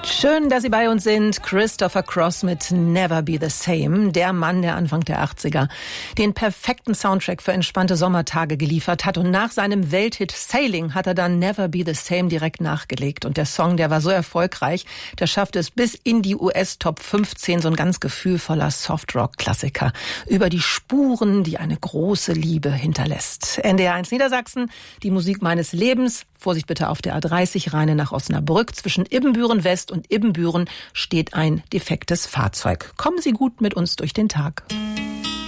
Schön, dass Sie bei uns sind. Christopher Cross mit Never Be the Same. Der Mann, der Anfang der 80er den perfekten Soundtrack für entspannte Sommertage geliefert hat. Und nach seinem Welthit Sailing hat er dann Never Be the Same direkt nachgelegt. Und der Song, der war so erfolgreich, der schaffte es bis in die US-Top 15. So ein ganz gefühlvoller Softrock-Klassiker über die Spuren, die eine große Liebe hinterlässt. NDR 1 Niedersachsen, die Musik meines Lebens. Vorsicht bitte auf der A30 Rheine nach Osnabrück. Zwischen Ibbenbüren West und Ibbenbüren steht ein defektes Fahrzeug. Kommen Sie gut mit uns durch den Tag.